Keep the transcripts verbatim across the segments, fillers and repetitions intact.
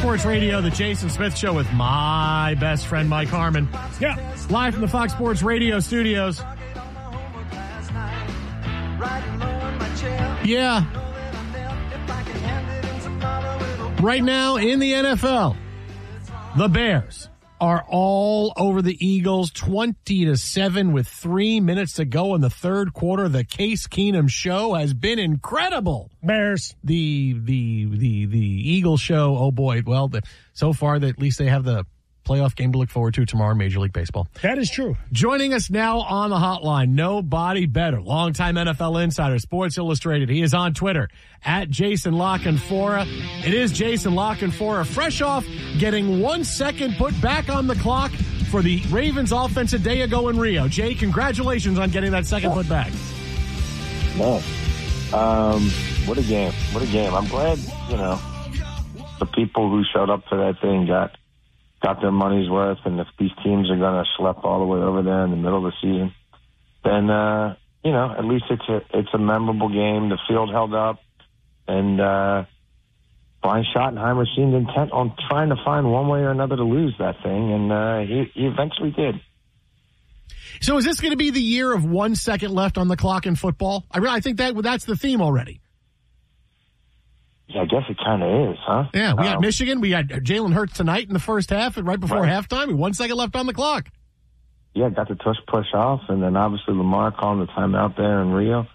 Sports Radio, the Jason Smith Show with my best friend, Mike Harmon. Yeah. Live from the Fox Sports Radio studios. Yeah. Right now in the N F L, the Bears are all over the Eagles, twenty to seven with three minutes to go in the third quarter. The Case Keenum show has been incredible. Bears. The the the the Eagle show. Oh boy! Well, the, so far that at least they have the playoff game to look forward to tomorrow in Major League Baseball. That is true. Joining us now on the hotline, nobody better, longtime N F L insider, Sports Illustrated. He is on Twitter at Jason La Canfora. It is Jason La Canfora, fresh off getting one second put back on the clock for the Ravens offense a day ago in Rio. Jay, congratulations on getting that second put back. Man, um, what a game! What a game! I'm glad, you know, the people who showed up for that thing got. got their money's worth, and if these teams are going to schlep all the way over there in the middle of the season, then, uh, you know, at least it's a it's a memorable game. The field held up, and uh, Brian Schottenheimer seemed intent on trying to find one way or another to lose that thing, and uh, he, he eventually did. So is this going to be the year of one second left on the clock in football? I, really, I think that that's the theme already. Yeah, I guess it kind of is, huh? Yeah, we got um, Michigan. We got Jalen Hurts tonight in the first half, and right before right. halftime, with one second left on the clock. Yeah, got the tush push off, and then obviously Lamar calling the timeout there in Rio.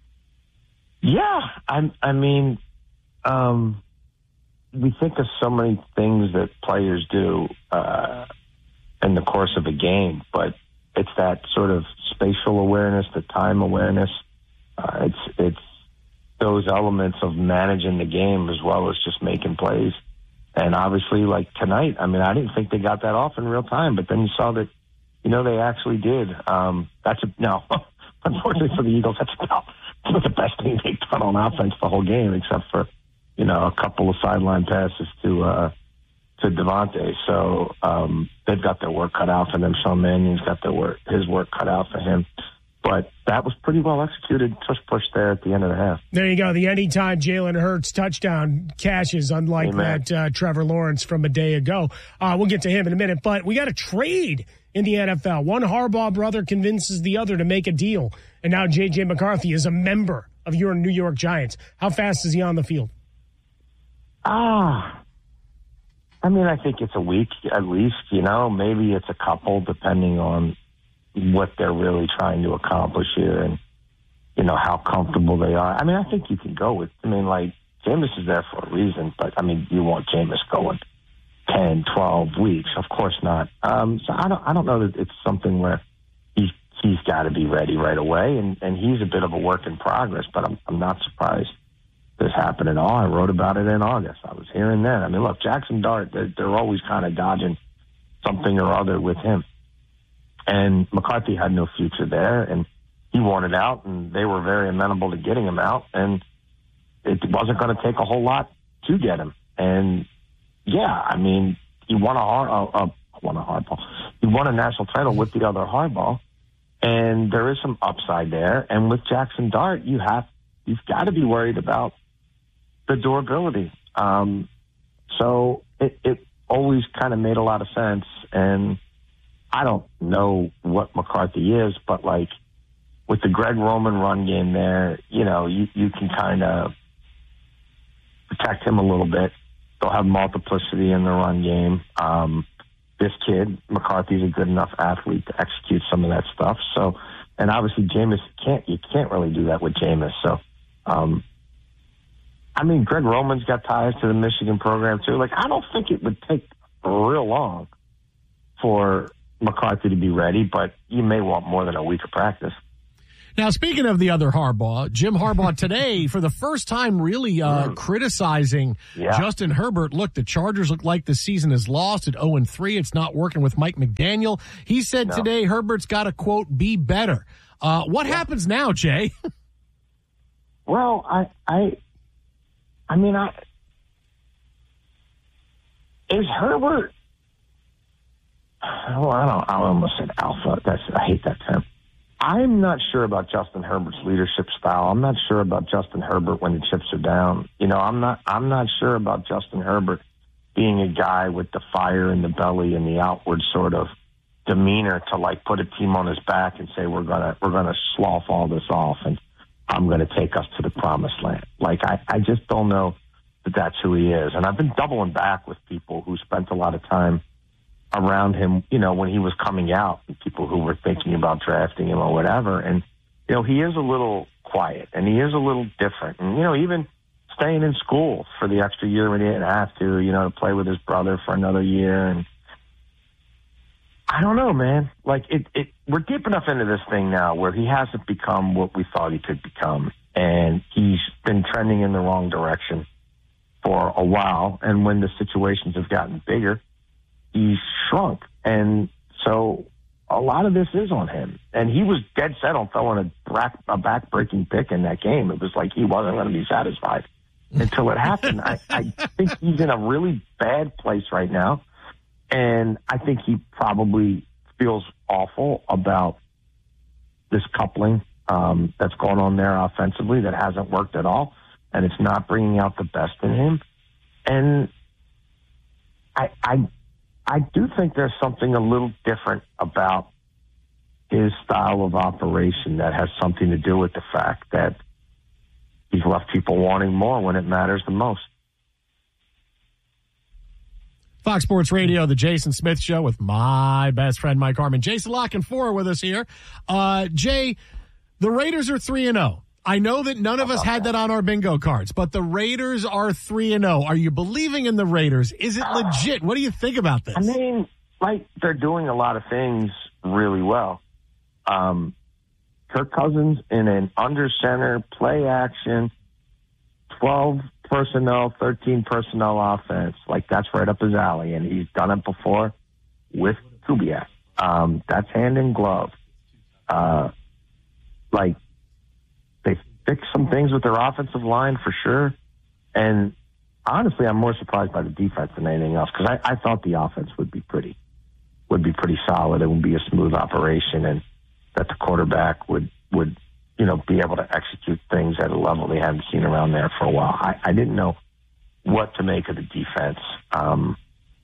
Yeah, I, I mean, um, we think of so many things that players do uh, in the course of a game, but it's that sort of spatial awareness, the time awareness. Uh, it's it's. those elements of managing the game as well as just making plays. And obviously, like tonight, I mean, I didn't think they got that off in real time, but then you saw that, you know, they actually did. Um, that's a, no, unfortunately for the Eagles, that's about the best thing they've done on offense the whole game, except for, you know, a couple of sideline passes to, uh, to Devontae. So, um, they've got their work cut out for them. Sean Mannion's got their work, his work cut out for him. But that was pretty well executed. Tush push there at the end of the half. There you go. The anytime Jalen Hurts touchdown cashes, unlike Amen. that uh, Trevor Lawrence from a day ago. Uh, we'll get to him in a minute. But we got a trade in the N F L. One Harbaugh brother convinces the other to make a deal. And now J J McCarthy is a member of your New York Giants. How fast is he on the field? Ah, I mean, I think it's a week at least, you know. Maybe it's a couple, depending on what they're really trying to accomplish here and, you know, how comfortable they are. I mean, I think you can go with, I mean, like, Jameis is there for a reason, but, I mean, you want Jameis going ten, twelve weeks. Of course not. Um, so I don't I don't know that it's something where he's, he's got to be ready right away, and, and he's a bit of a work in progress, but I'm, I'm not surprised this happened at all. I wrote about it in August. I was hearing that. I mean, look, Jackson Dart, they're, they're always kind of dodging something or other with him. And McCarthy had no future there, and he wanted out, and they were very amenable to getting him out, and it wasn't going to take a whole lot to get him. And, yeah, I mean, he won a, hard, uh, uh, won a hardball. He won a national title with the other hardball, and there is some upside there. And with Jackson Dart, you have, you've got to be worried about the durability. Um, so it, it always kind of made a lot of sense, and I don't know what McCarthy is, but, like, with the Greg Roman run game there, you know, you, you can kind of protect him a little bit. They'll have multiplicity in the run game. Um, this kid, McCarthy's a good enough athlete to execute some of that stuff. So, and obviously Jameis can't, you can't really do that with Jameis. So, um, I mean, Greg Roman's got ties to the Michigan program too. Like, I don't think it would take real long for McCarthy to be ready, but you may want more than a week of practice. Now, speaking of the other Harbaugh, Jim Harbaugh today, for the first time, really uh, mm. criticizing yeah. Justin Herbert. Look, the Chargers look like the season is lost at oh and three. It's not working with Mike McDaniel. He said no. today Herbert's got to, quote, be better. Uh, what yeah. happens now, Jay? Well, I, I, I mean, I is Herbert. Well, I don't. I almost said alpha. That's I hate that term. I'm not sure about Justin Herbert's leadership style. I'm not sure about Justin Herbert when the chips are down. You know, I'm not. I'm not sure about Justin Herbert being a guy with the fire in the belly and the outward sort of demeanor to like put a team on his back and say, we're going to, we're going to slough all this off and I'm going to take us to the promised land. Like, I, I just don't know that that's who he is. And I've been doubling back with people who spent a lot of time around him, you know, when he was coming out, and people who were thinking about drafting him or whatever. And, you know, he is a little quiet and he is a little different. And, you know, even staying in school for the extra year when he didn't have to, you know, to play with his brother for another year. And I don't know, man. Like, it, it, we're deep enough into this thing now where he hasn't become what we thought he could become. And he's been trending in the wrong direction for a while. And when the situations have gotten bigger, he's shrunk. And so a lot of this is on him. And he was dead set on throwing a, back, a back-breaking pick in that game. It was like he wasn't going to be satisfied until it happened. I, I think he's in a really bad place right now. And I think he probably feels awful about this coupling um, that's going on there offensively that hasn't worked at all. And it's not bringing out the best in him. And I, I, I do think there's something a little different about his style of operation that has something to do with the fact that he's left people wanting more when it matters the most. Fox Sports Radio, the Jason Smith Show with my best friend, Mike Harmon. Jason La Canfora with us here. Uh, Jay, the Raiders are three and oh. I know that none of us had that on our bingo cards, but the Raiders are three and oh. Are you believing in the Raiders? Is it legit? What do you think about this? I mean, like, they're doing a lot of things really well. Um, Kirk Cousins in an under center, play action, twelve personnel, thirteen personnel offense. Like, that's right up his alley, and he's done it before with Kubiak. Um, that's hand in glove. Uh, like, they fixed some things with their offensive line for sure. And honestly, I'm more surprised by the defense than anything else because I, I thought the offense would be pretty, would be pretty solid. It would be a smooth operation, and that the quarterback would, would, you know, be able to execute things at a level they haven't seen around there for a while. I, I didn't know what to make of the defense. Um,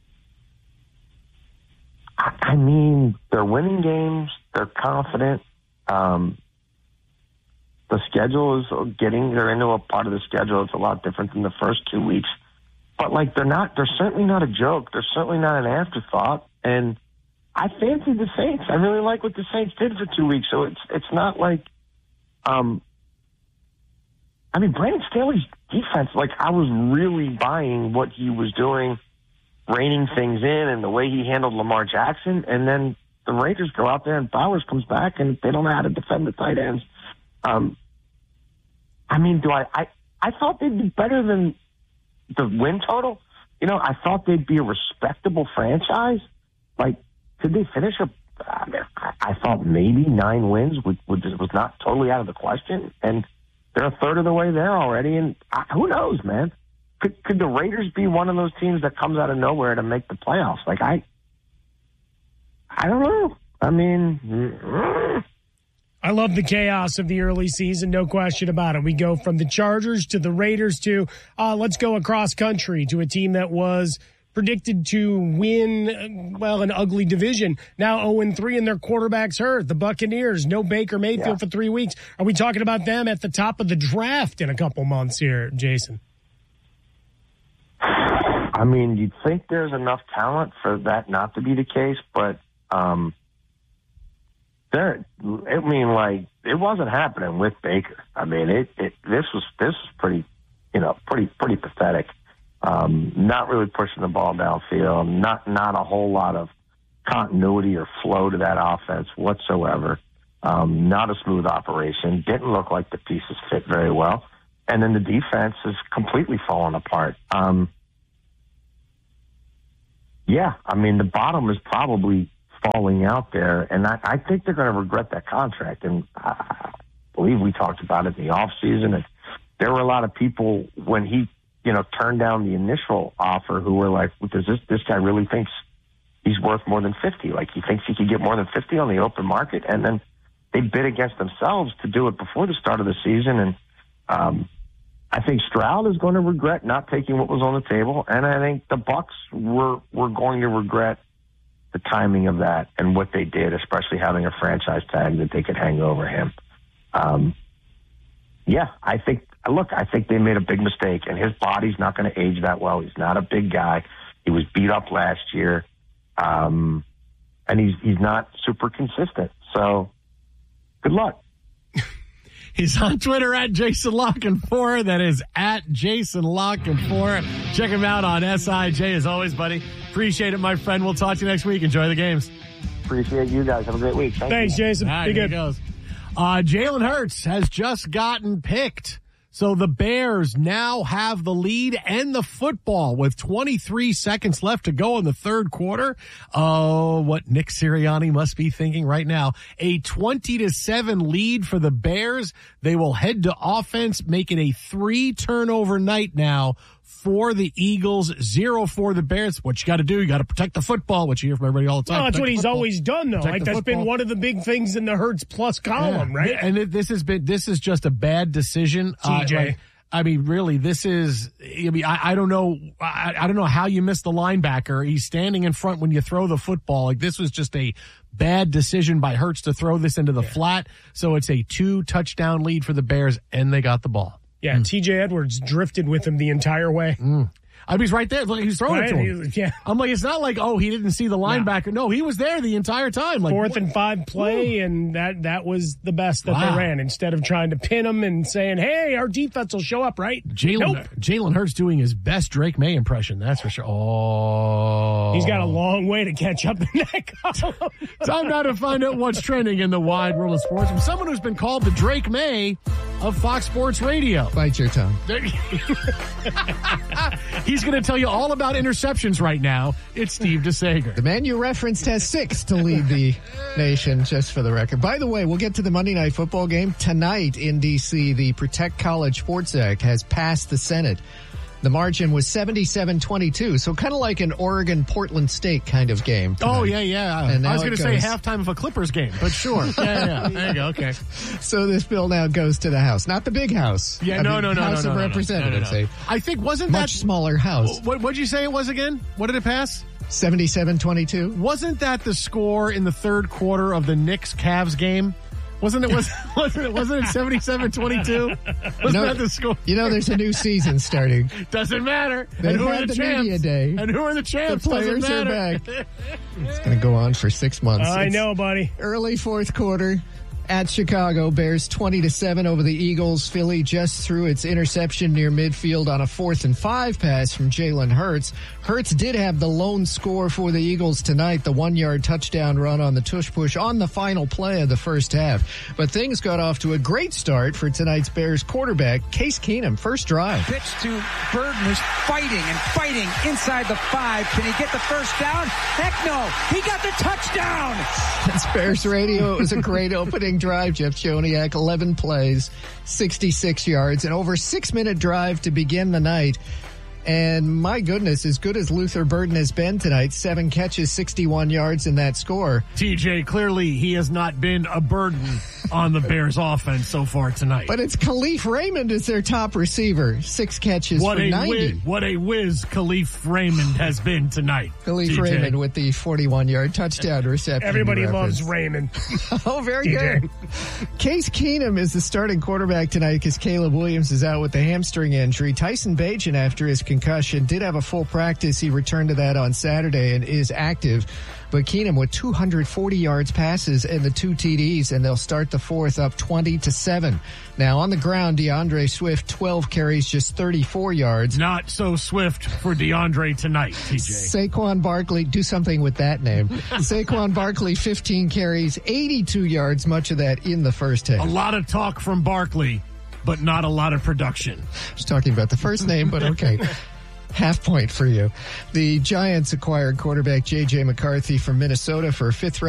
I, I mean, they're winning games. They're confident. Um, the schedule is getting, they're into a part of the schedule. It's a lot different than the first two weeks. But, like, they're not, they're certainly not a joke. They're certainly not an afterthought. And I fancied the Saints. I really like what the Saints did for two weeks. So it's, it's not like, Um, I mean, Brandon Staley's defense, like, I was really buying what he was doing, reining things in and the way he handled Lamar Jackson. And then the Raiders go out there and Bowers comes back and they don't know how to defend the tight ends. Um, I mean, do I, I, I thought they'd be better than the win total. You know, I thought they'd be a respectable franchise. Like, could they finish a, I mean, I thought maybe nine wins would, would, was not totally out of the question, and they're a third of the way there already. And I, who knows, man? Could could the Raiders be one of those teams that comes out of nowhere to make the playoffs? Like I, I don't know. I mean, I love the chaos of the early season, no question about it. We go from the Chargers to the Raiders to uh, let's go across country to a team that was predicted to win, well, an ugly division. Now oh and three and their quarterback's hurt. The Buccaneers, no Baker Mayfield yeah. for three weeks. Are we talking about them at the top of the draft in a couple months here, Jason? I mean, you'd think there's enough talent for that not to be the case, but um, there. I mean, like, it wasn't happening with Baker. I mean, it, it this was this was pretty, you know, pretty pretty pathetic. Um, not really pushing the ball downfield, not not a whole lot of continuity or flow to that offense whatsoever. Um, not a smooth operation. Didn't look like the pieces fit very well. And then the defense is completely falling apart. Um, yeah, I mean, the bottom is probably falling out there, and I, I think they're going to regret that contract. And I believe we talked about it in the offseason, and there were a lot of people when he you know, turned down the initial offer who were like, does this, this guy really thinks he's worth more than fifty? Like, he thinks he could get more than fifty on the open market? And then they bid against themselves to do it before the start of the season. And um, I think Stroud is going to regret not taking what was on the table, and I think the Bucs were were going to regret the timing of that and what they did, especially having a franchise tag that they could hang over him. Um, yeah, I think. Look, I think they made a big mistake, and his body's not going to age that well. He's not a big guy. He was beat up last year, um, and he's he's not super consistent. So, good luck. He's on Twitter at Jason Lockenfor. That is at Jason Lockenfor. Check him out on S I J as always, buddy. Appreciate it, my friend. We'll talk to you next week. Enjoy the games. Appreciate you guys. Have a great week. Thank Thanks, you. Jason. All right, Be here good. it goes. Uh, Jalen Hurts has just gotten picked. So the Bears now have the lead and the football with twenty-three seconds left to go in the third quarter. Oh, what Nick Sirianni must be thinking right now. A twenty to seven lead for the Bears. They will head to offense, make it a three turnover night now for the Eagles, zero for the Bears. What you got to do, you got to protect the football, which you hear from everybody all the time. Well, that's Protect what the he's football. always done, though. Protect Like the that's football. been one of the big things in the Hurts Plus column, Yeah. right? And it, this has been this is just a bad decision. T J. Uh, like, I mean, really, this is. I mean, I, I don't know. I, I don't know how you miss the linebacker. He's standing in front when you throw the football. Like this was just a bad decision by Hurts to throw this into the yeah. flat. So it's a two touchdown lead for the Bears, and they got the ball. Yeah, mm. T J Edwards drifted with him the entire way. Mm. I mean, he's right there. Look, he's throwing right? it to him. Yeah. I'm like, it's not like, oh, he didn't see the linebacker. No, no he was there the entire time. Like Fourth what? and five play, Ooh. and that that was the best that wow. they ran. Instead of trying to pin him and saying, hey, our defense will show up, right? Jalen nope. Jalen Hurts doing his best Drake May impression, that's for sure. Oh. He's got a long way to catch up in that column. Time now to find out what's trending in the wide world of sports from someone who's been called the Drake May of Fox Sports Radio. Bite your tongue. He's going to tell you all about interceptions right now. It's Steve DeSager. The man you referenced has six to lead the nation, just for the record. By the way, we'll get to the Monday Night Football game. Tonight in D C, the Protect College Sports Act has passed the Senate. The margin was seventy-seven twenty-two, so kind of like an Oregon-Portland State kind of game tonight. Oh, yeah, yeah. And I was now going to it say goes- halftime of a Clippers game, but sure. yeah, yeah. There you go. Okay. So this bill now goes to the House. Not the big House. Yeah, I no, mean, no, no, House no, of no, no, Representatives. no, no, no. A I think, wasn't much that... smaller House. What what'd you say it was again? What did it pass? seventy-seven twenty-two. Wasn't that the score in the third quarter of the Knicks-Cavs game? Wasn't it? Was, wasn't it? Wasn't it seventy-seven twenty-two? Wasn't You know, that the score? You know, there's a new season starting. Doesn't matter. They and who had are the, the champs? media day. And who are the champs? The players Doesn't are matter. back. It's going to go on for six months. I It's know, buddy. Early fourth quarter at Chicago. Bears twenty to seven over the Eagles. Philly just threw its interception near midfield on a fourth and five pass from Jalen Hurts. Hurts did have the lone score for the Eagles tonight, the one-yard touchdown run on the tush push on the final play of the first half. But things got off to a great start for tonight's Bears quarterback, Case Keenum. First drive. Pitch to Burton, who's fighting and fighting inside the five. Can he get the first down? Heck no. He got the touchdown. That's Bears Radio. It was a great opening drive. Jeff Joniak, eleven plays, sixty-six yards, an over six-minute drive to begin the night. And my goodness, as good as Luther Burden has been tonight, seven catches, sixty-one yards in that score. T J, clearly he has not been a burden on the Bears offense so far tonight. But it's Khalif Raymond is their top receiver. Six catches what for a ninety. whiz, what a whiz Khalif Raymond has been tonight. Khalif T J. Raymond with the forty-one-yard touchdown reception. Everybody reference. loves Raymond. Oh, very T J. good. Case Keenum is the starting quarterback tonight because Caleb Williams is out with a hamstring injury. Tyson Bagent, after his concussion, did have a full practice. He returned to that on Saturday and is active. But Keenum with two hundred forty yards passes and the two T Ds, and they'll start the fourth up twenty to seven. Now on the ground, DeAndre Swift, twelve carries, just thirty-four yards. Not so swift for DeAndre tonight, T J. Saquon Barkley, do something with that name. Saquon Barkley, fifteen carries, eighty-two yards, much of that in the first half. A lot of talk from Barkley, but not a lot of production. I was talking about the first name, but okay. Half point for you. The Giants acquired quarterback J J McCarthy from Minnesota for a fifth round